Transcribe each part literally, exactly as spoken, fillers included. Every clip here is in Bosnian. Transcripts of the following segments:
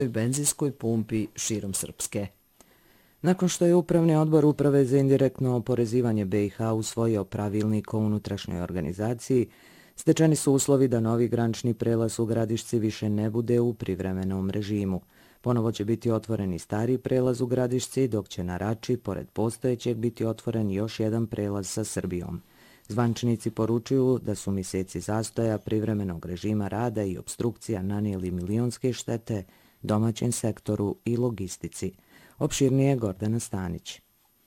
benzinskoj pumpi širom Srpske. Nakon što je Upravni odbor Uprave za indirektno oporezivanje B i H usvojio pravilnik o unutrašnjoj organizaciji, stečeni su uslovi da novi granični prelaz u Gradišci više ne bude u privremenom režimu. Ponovo će biti otvoren i stari prelaz u Gradišci, dok će na Rači, pored postojećeg, biti otvoren još jedan prelaz sa Srbijom. Zvančnici poručuju da su mjeseci zastoja privremenog režima rada i obstrukcija nanijeli milionske štete domaćem sektoru i logistici. Opširnije Gordana Stanić.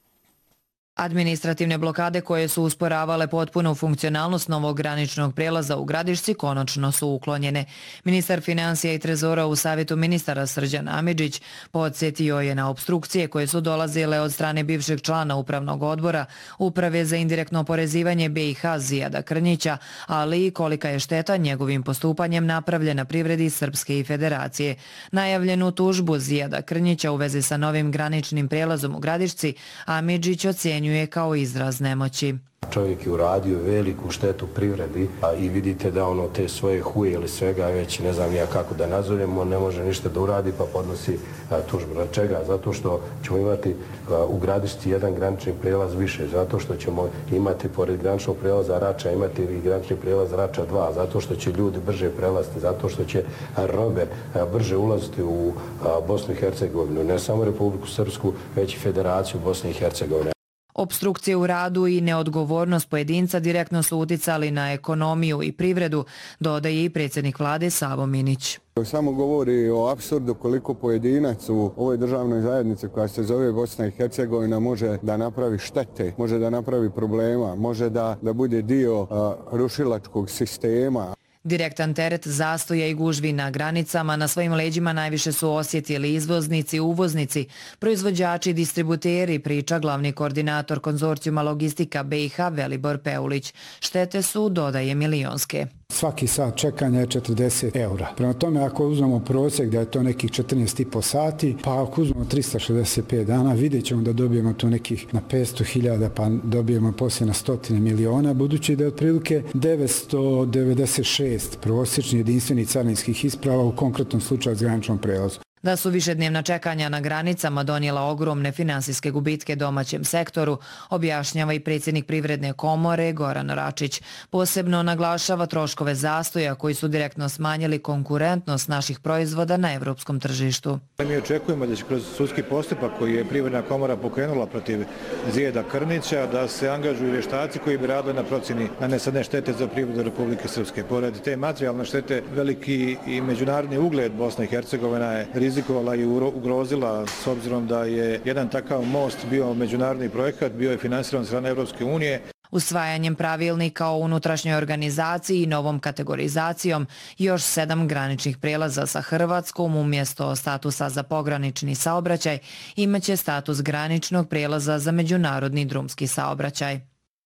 Administrativne blokade koje su usporavale potpunu funkcionalnost novog graničnog prelaza u Gradišci konačno su uklonjene. Ministar financija i trezora u savjetu ministara Srđan Amidžić podsjetio je na obstrukcije koje su dolazile od strane bivšeg člana Upravnog odbora Uprave za indirektno oporezivanje B i H Zijada Krnjića, ali i kolika je šteta njegovim postupanjem napravljena privredi Srpske i Federacije. Najavljenu tužbu Zijada Krnjića u vezi sa novim graničnim prelazom u Gradišci Amidžić ocjenjuje kao izraz nemoći. Čovjek je uradio veliku štetu privredi i vidite da ono te svoje huje ili svega već ne znam ja kako da nazovemo, on ne može ništa da uradi pa podnosi tužbu. Na čega? Zato što ćemo imati u Gradišci jedan granični prijelaz više, zato što ćemo imati pored graničnog prijelaza Rača imati i granični prijelaz Rača dva, zato što će ljudi brže prelaziti, zato što će robe brže ulaziti u Bosnu i Hercegovinu, ne samo Republiku Srpsku, već i Federaciju Bosne i Hercegovine. Opstrukcije u radu i neodgovornost pojedinca direktno su uticali na ekonomiju i privredu, dodaje i predsjednik vlade Savo Minić. Samo govori o apsurdu koliko pojedinac u ovoj državnoj zajednici koja se zove Bosna i Hercegovina može da napravi štete, može da napravi problema, može da, da bude dio uh, rušilačkog sistema. Direktan teret zastoja i gužvi na granicama na svojim leđima najviše su osjetili izvoznici, uvoznici, proizvođači i distributeri, priča glavni koordinator konzorcijuma logistika B i H Velibor Peulić. Štete su, dodaje, milionske. Svaki sat čekanja je četrdeset eura. Prema tome, ako uzmemo prosjek da je to nekih četrnaest i po sati, pa ako uzmemo trista šezdeset pet dana, vidjet ćemo da dobijemo to nekih na petsto hiljada, pa dobijemo poslije na stotine miliona, budući da je otprilike devetsto devedeset šest prosječni jedinstveni carinskih isprava u konkretnom slučaju s graničnom prelazu. Da su višednevna čekanja na granicama donijela ogromne finansijske gubitke domaćem sektoru, objašnjava i predsjednik Privredne komore Goran Račić. Posebno naglašava troškove zastoja koji su direktno smanjili konkurentnost naših proizvoda na evropskom tržištu. Mi očekujemo da će kroz sudski postupak koji je Privredna komora pokrenula protiv Zijeda Krnjića da se angažuju vještaci koji bi radili na procjeni nanesene štete za privredu Republike Srpske. Pored te materijalne štete, veliki i međunarodni ugled Bosne i Hercegovina je rizikovala i ugrozila s obzirom da je jedan takav most bio međunarodni projekat, bio je finansiran od strane Evropske unije. Usvajanjem pravilnika o unutrašnjoj organizaciji i novom kategorizacijom još sedam graničnih prelaza sa Hrvatskom umjesto statusa za pogranični saobraćaj imaće status graničnog prelaza za međunarodni drumski saobraćaj.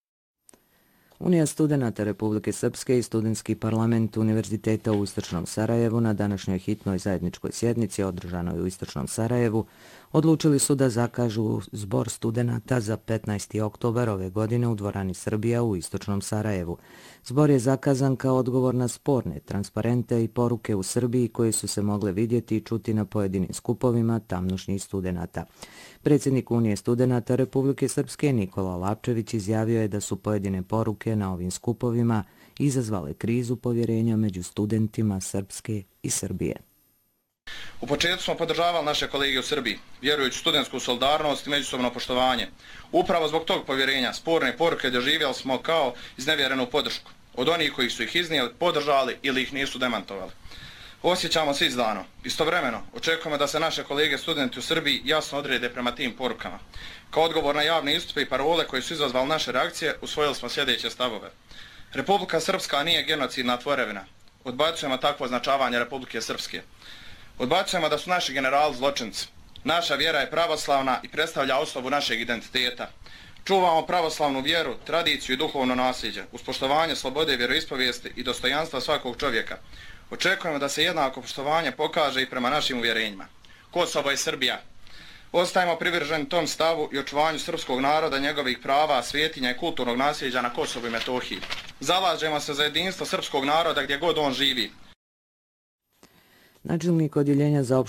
Unija studenata Republike Srpske i Studentski parlament Univerziteta u Istočnom Sarajevu na današnjoj hitnoj zajedničkoj sjednici održanoj u Istočnom Sarajevu odlučili su da zakažu zbor studenata za petnaesti oktobar ove godine u dvorani Srbija u Istočnom Sarajevu. Zbor je zakazan kao odgovor na sporne transparente i poruke u Srbiji koje su se mogle vidjeti i čuti na pojedinim skupovima tamnošnjih studenata. Predsjednik Unije studenata Republike Srpske Nikola Lapčević izjavio je da su pojedine poruke na ovim skupovima izazvale krizu povjerenja među studentima Srpske i Srbije. U početku smo podržavali naše kolege u Srbiji, vjerujući studentsku solidarnost i međusobno poštovanje. Upravo zbog tog povjerenja sporne poruke doživjeli smo kao iznevjerenu podršku od onih koji su ih iznijeli, podržali ili ih nisu demantovali. Osjećamo se izdano. Istovremeno, očekujemo da se naše kolege studenti u Srbiji jasno odrede prema tim porukama. Kao odgovor na javne istupe i parole koji su izazvali naše reakcije, usvojili smo sljedeće stavove. Republika Srpska nije genocidna tvorevina. Odbacujemo takvo označavanje Republike Srpske. Odbacujemo da su naši generali zločinci. Naša vjera je pravoslavna i predstavlja osnovu našeg identiteta. Čuvamo pravoslavnu vjeru, tradiciju i duhovno nasljeđe, uz poštovanje slobode vjeroispovijesti i dostojanstva svakog čovjeka. Očekujemo da se jednako poštovanje pokaže i prema našim uvjerenjima. Kosovo i Srbija. Ostajemo privrženi tom stavu i očuvanju srpskog naroda, njegovih prava, svjetinja i kulturnog nasljeđa na Kosovu i Metohiji. Zalažemo se za jedinstvo srpskog naroda gdje god on živi. Načelnik odjeljenja za